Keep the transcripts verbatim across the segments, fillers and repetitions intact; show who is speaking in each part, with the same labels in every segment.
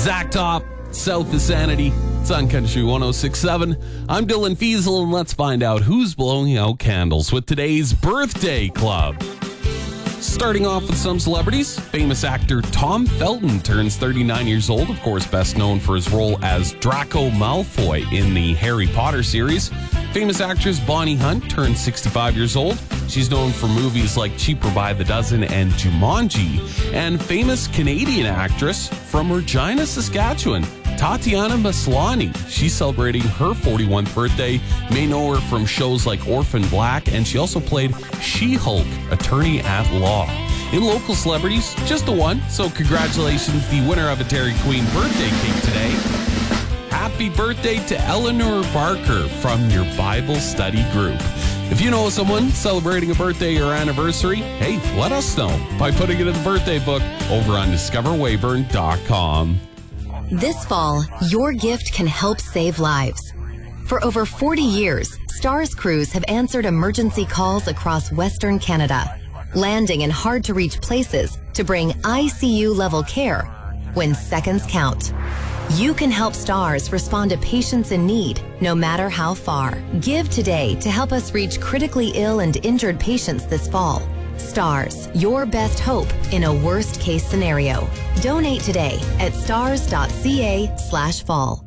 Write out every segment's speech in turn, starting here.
Speaker 1: Zach Top, South of Sanity. It's on Country one oh six point seven. I'm Dylan Fiesel, and let's find out who's blowing out candles with today's Birthday Club. Starting off with some celebrities, famous actor Tom Felton turns thirty-nine years old, of course best known for his role as Draco Malfoy in the Harry Potter series. Famous actress Bonnie Hunt turns sixty-five years old. She's known for movies like Cheaper by the Dozen and Jumanji. And famous Canadian actress from Regina, Saskatchewan, Tatiana Maslany. She's celebrating her forty-first birthday. You may know her from shows like Orphan Black, and she also played She-Hulk, attorney at law. In local celebrities, just the one, so congratulations, the winner of a Dairy Queen birthday cake today. Happy birthday to Eleanor Barker from your Bible study group. If you know someone celebrating a birthday or anniversary, hey, let us know by putting it in the birthday book over on discover weyburn dot com.
Speaker 2: This fall, your gift can help save lives. For over forty years, STARS crews have answered emergency calls across Western Canada, landing in hard-to-reach places to bring I C U-level care when seconds count. You can help STARS respond to patients in need, no matter how far. Give today to help us reach critically ill and injured patients this fall. STARS, your best hope in a worst-case scenario. Donate today at stars.ca slash fall.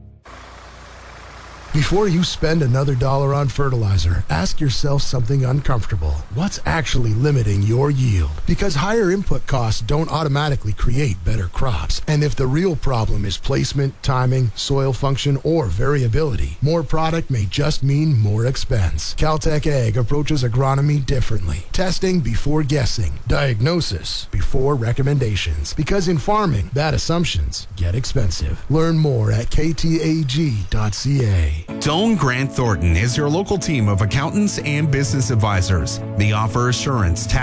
Speaker 3: Before you spend another dollar on fertilizer, ask yourself something uncomfortable. What's actually limiting your yield? Because higher input costs don't automatically create better crops. And if the real problem is placement, timing, soil function, or variability, more product may just mean more expense. Caltech Ag approaches agronomy differently. Testing before guessing. Diagnosis before recommendations. Because in farming, bad assumptions get expensive. Learn more at k t a g dot c a.
Speaker 4: Doane Grant Thornton is your local team of accountants and business advisors. They offer assurance, tax